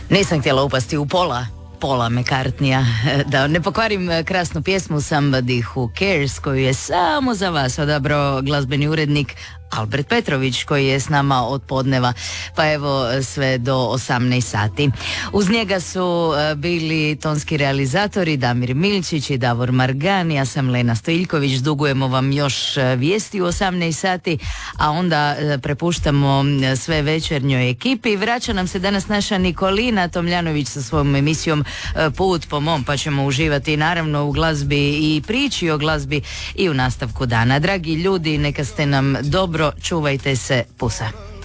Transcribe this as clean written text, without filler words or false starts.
Nisam htjela upasti u Paula McCartneya, da ne pokvarim krasnu pjesmu Somebody Who Cares, koju je samo za vas odabrao glazbeni urednik Albert Petrović, koji je s nama od podneva, pa evo sve do 18 sati. Uz njega su bili tonski realizatori Damir Milčić i Davor Margan. Ja sam Lena Stojiljković. Dugujemo vam još vijesti u 18 sati, a onda prepuštamo sve večernjoj ekipi. Vraća nam se danas naša Nikolina Tomljanović sa svojom emisijom Put po mom, pa ćemo uživati naravno u glazbi i priči o glazbi i u nastavku dana. Dragi ljudi, neka ste nam dobro, čuvajte se, pusa.